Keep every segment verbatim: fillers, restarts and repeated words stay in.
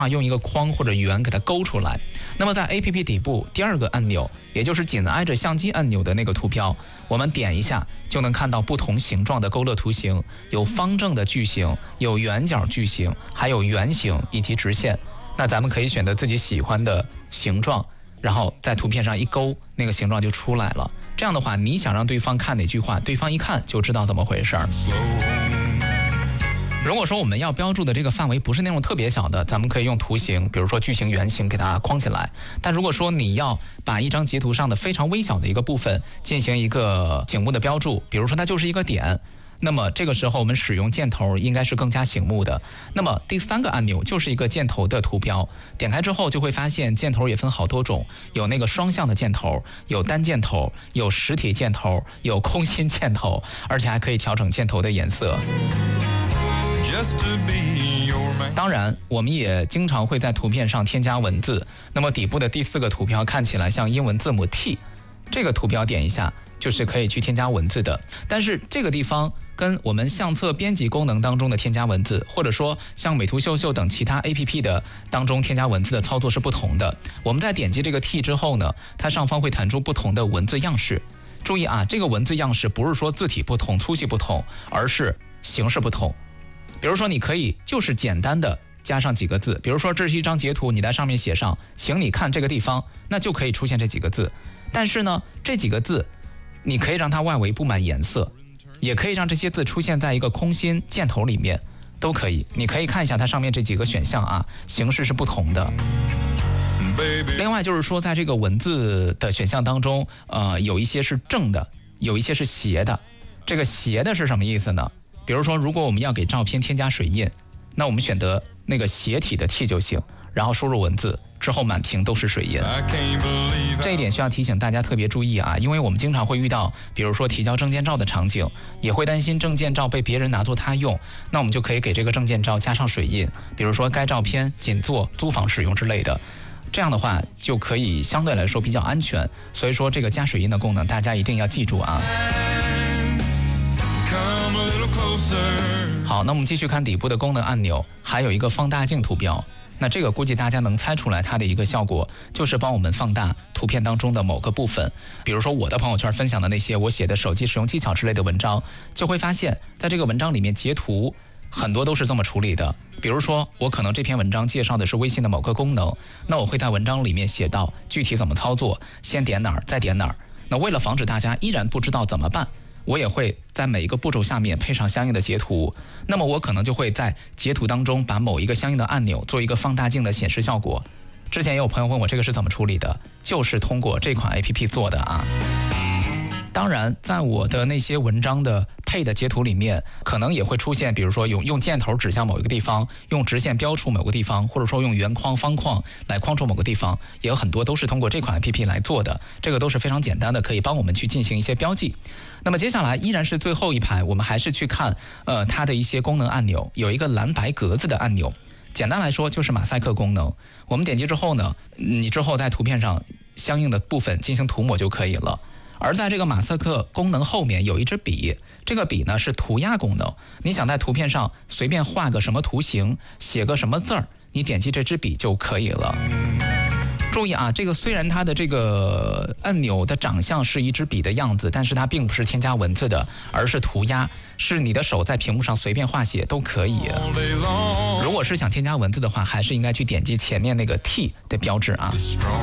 啊，用一个框或者圆给它勾出来。那么在 A P P 底部第二个按钮，也就是紧挨着相机按钮的那个图标，我们点一下就能看到不同形状的勾勒图形，有方正的矩形，有圆角矩形，还有圆形以及直线。那咱们可以选择自己喜欢的形状，然后在图片上一勾，那个形状就出来了。这样的话，你想让对方看哪句话，对方一看就知道怎么回事儿。如果说我们要标注的这个范围不是那种特别小的，咱们可以用图形，比如说矩形、圆形给它框起来。但如果说你要把一张截图上的非常微小的一个部分进行一个醒目的标注，比如说它就是一个点，那么这个时候我们使用箭头应该是更加醒目的。那么第三个按钮就是一个箭头的图标，点开之后就会发现箭头也分好多种，有那个双向的箭头，有单箭头，有实体箭头，有空心箭头，而且还可以调整箭头的颜色。当然，我们也经常会在图片上添加文字。那么底部的第四个图标看起来像英文字母 T， 这个图标点一下就是可以去添加文字的。但是这个地方跟我们相册编辑功能当中的添加文字，或者说像美图秀秀等其他 A P P 的当中添加文字的操作是不同的。我们在点击这个 T 之后呢，它上方会弹出不同的文字样式。注意啊，这个文字样式不是说字体不同、粗细不同，而是形式不同。比如说你可以就是简单的加上几个字，比如说这是一张截图，你在上面写上请你看这个地方，那就可以出现这几个字。但是呢，这几个字你可以让它外围布满颜色，也可以让这些字出现在一个空心箭头里面，都可以。你可以看一下它上面这几个选项啊，形式是不同的。另外就是说，在这个文字的选项当中，呃，有一些是正的，有一些是斜的。这个斜的是什么意思呢？比如说，如果我们要给照片添加水印，那我们选择那个斜体的 T 就行，然后输入文字之后满屏都是水印。这一点需要提醒大家特别注意啊，因为我们经常会遇到，比如说提交证件照的场景，也会担心证件照被别人拿作他用，那我们就可以给这个证件照加上水印，比如说该照片仅做租房使用之类的。这样的话就可以相对来说比较安全，所以说这个加水印的功能大家一定要记住啊。好，那我们继续看底部的功能按钮，还有一个放大镜图标。那这个估计大家能猜出来，它的一个效果就是帮我们放大图片当中的某个部分。比如说我的朋友圈分享的那些我写的手机使用技巧之类的文章，就会发现在这个文章里面截图很多都是这么处理的。比如说我可能这篇文章介绍的是微信的某个功能，那我会在文章里面写到具体怎么操作，先点哪儿再点哪儿。那为了防止大家依然不知道怎么办，我也会在每一个步骤下面配上相应的截图。那么我可能就会在截图当中把某一个相应的按钮做一个放大镜的显示效果。之前也有朋友问我这个是怎么处理的，就是通过这款 A P P 做的啊。当然在我的那些文章的配的截图里面，可能也会出现比如说用用箭头指向某一个地方，用直线标出某个地方，或者说用圆框方框来框出某个地方，也有很多都是通过这款 A P P 来做的。这个都是非常简单的，可以帮我们去进行一些标记。那么接下来依然是最后一排，我们还是去看呃它的一些功能按钮，有一个蓝白格子的按钮，简单来说就是马赛克功能。我们点击之后呢，你之后在图片上相应的部分进行涂抹就可以了。而在这个马赛克功能后面有一支笔，这个笔呢是涂鸦功能。你想在图片上随便画个什么图形，写个什么字儿，你点击这支笔就可以了。注意啊，这个虽然它的这个按钮的长相是一支笔的样子，但是它并不是添加文字的，而是涂鸦，是你的手在屏幕上随便画写都可以。如果是想添加文字的话，还是应该去点击前面那个 T 的标志啊。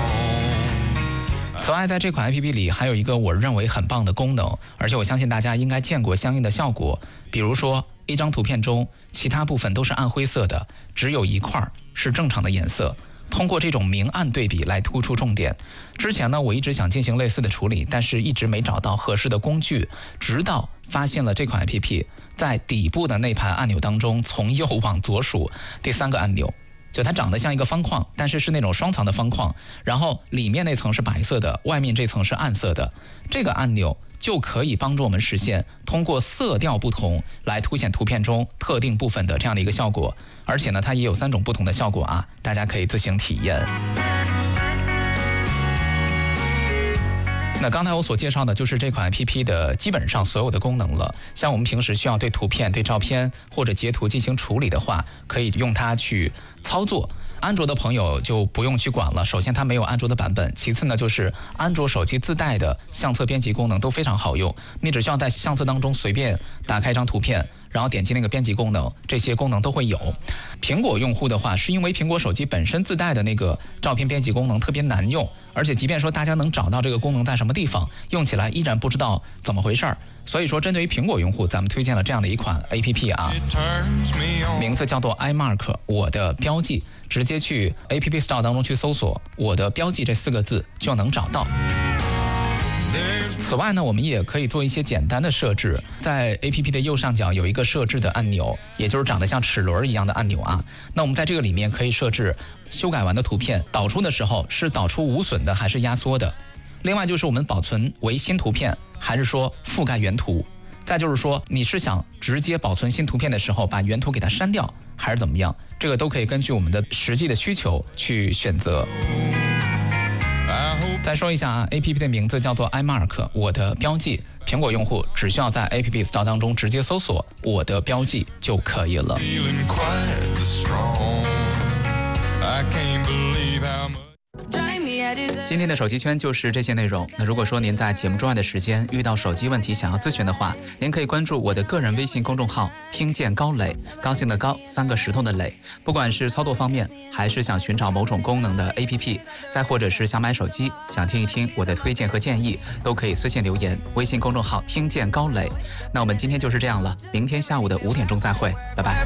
此外，在这款 A P P 里还有一个我认为很棒的功能，而且我相信大家应该见过相应的效果。比如说一张图片中其他部分都是暗灰色的，只有一块是正常的颜色，通过这种明暗对比来突出重点。之前呢，我一直想进行类似的处理，但是一直没找到合适的工具，直到发现了这款 A P P， 在底部的那排按钮当中，从右往左数第三个按钮，就它长得像一个方框，但是是那种双层的方框，然后里面那层是白色的，外面这层是暗色的。这个按钮就可以帮助我们实现通过色调不同来凸显图片中特定部分的这样的一个效果。而且呢，它也有三种不同的效果啊，大家可以自行体验。那刚才我所介绍的就是这款 A P P 的基本上所有的功能了。像我们平时需要对图片、对照片或者截图进行处理的话，可以用它去操作。 安卓的朋友就不用去管了，首先它没有安卓的版本，其次呢就是安卓手机自带的相册编辑功能都非常好用，你只需要在相册当中随便打开一张图片，然后点击那个编辑功能，这些功能都会有。苹果用户的话，是因为苹果手机本身自带的那个照片编辑功能特别难用，而且即便说大家能找到这个功能在什么地方，用起来依然不知道怎么回事儿。所以说，针对于苹果用户，咱们推荐了这样的一款 A P P 啊，名字叫做 iMark 我的标记，直接去 A P P Store 当中去搜索我的标记这四个字就能找到。此外呢，我们也可以做一些简单的设置，在 A P P 的右上角有一个设置的按钮，也就是长得像齿轮一样的按钮啊。那我们在这个里面可以设置修改完的图片导出的时候是导出无损的还是压缩的，另外就是我们保存为新图片还是说覆盖原图，再就是说你是想直接保存新图片的时候把原图给它删掉还是怎么样，这个都可以根据我们的实际的需求去选择。再说一下啊 ，A P P 的名字叫做 iMark 我的标记，苹果用户只需要在 A P P Store 当中直接搜索我的标记就可以了。今天的手机圈就是这些内容。那如果说您在节目之外的时间遇到手机问题想要咨询的话，您可以关注我的个人微信公众号听见高磊，高兴的高，三个石头的磊。不管是操作方面，还是想寻找某种功能的 A P P， 再或者是想买手机，想听一听我的推荐和建议，都可以私信留言，微信公众号听见高磊。那我们今天就是这样了，明天下午的五点钟再会，拜拜。